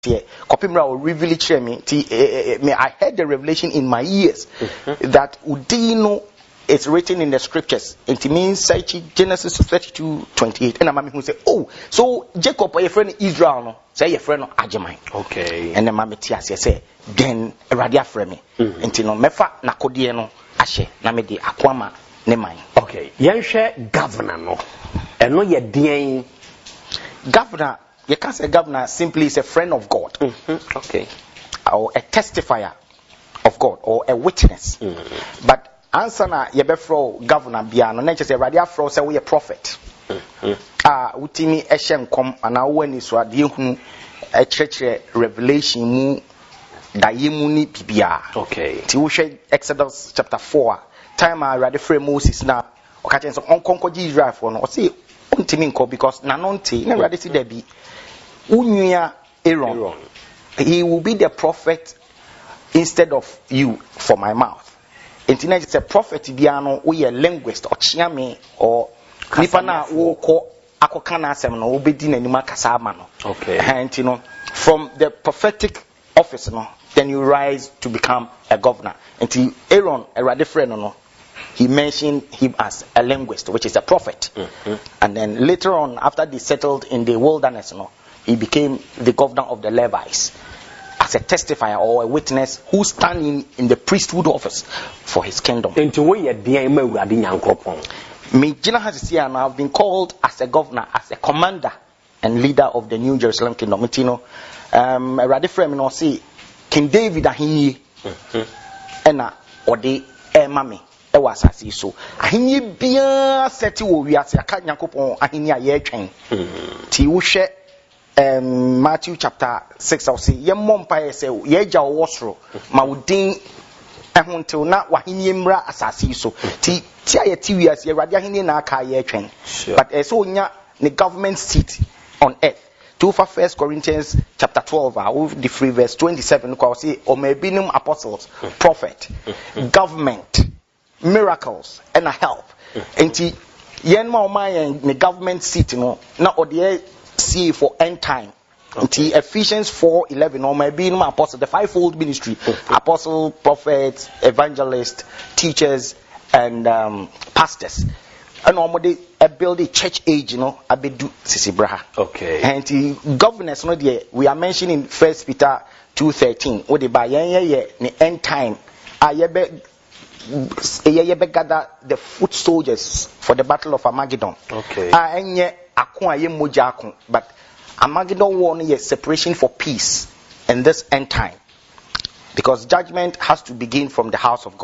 Kopimra will reveal it to me. I heard the revelation in my ears that Udino is written in the scriptures. It means Genesis 32:28. And I'm who say, oh, so Jacob, your friend Israel, no, say your friend Ajamai. Okay. And then Mammy Tiasia say, then Radia Fremi. Until no mefa Nakodiano Ashe, Namedi Aquama Nemai. Okay. Yanshe governor no. And no ye dean governor. You can't say governor simply is a friend of God. Okay. Or a testifier of God or a witness. But answer na yebefro governor biano na say radia fro say we a prophet. Utimi ehye nkom ana wo ani so ade hu e church revelation mu da yemu ni bibia. Okay. Ti wo hwe Exodus chapter 4 time a rade free Moses na o ka chen so onkonkoji Israel for no o say untimi nko because na nonti na rade si da bi unyua Aaron. He will be the prophet instead of you for my mouth. Internet is a prophet biano we a linguist or chiame or nipa na wo ko akoka na asem no obedi nanima kasa ama no. Okay. And you know from the prophetic office no then you rise to become a governor. Until Aaron a radi friend no he mentioned him as a linguist which is a prophet. And then later on after they settled in the wilderness no he became the governor of the Levites as a testifier or a witness who standing in the priesthood office for his kingdom. Into where you dear Me Gina has here and I've been called as a governor, as a commander and leader of the New Jerusalem Kingdom. You know, a radiframe no see King David ahini ena ode mami e was asase so ahini bia seti wo wiase aka Nyankopon ahini aye twen ti wo hwe Matthew chapter 6 I'll say ye mompa say ye gya wo soro ma wodin ehuntil na wahini mra asase so ti aye ti wiase ye rade ahini na aka ye twen but so nya the government seat on earth to for 1 Corinthians chapter 12 the free verse 27 ko say o ma binum apostles prophet government miracles and a help enti yen ma o ma the government seat no na ode see for end time. Until Ephesians 4:11 or maybe no apostle the fivefold ministry apostle, prophets, evangelists, teachers and pastors. And normally build a church age, you know, abedu sisibraha. Okay. And the governors no there we are mentioning 1 Peter 2:13. What the by the end time ayebe gather the foot soldiers for the battle of Armageddon. Okay. But Armageddon war is separation for peace in this end time. Because judgment has to begin from the house of God.